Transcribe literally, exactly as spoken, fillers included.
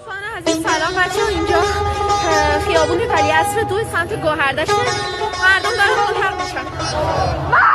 دوستان عزیز سلام بچه، اینجا خیابون ولیعصر دو سمت گوهردشت. مردم دارن ملحق میشن.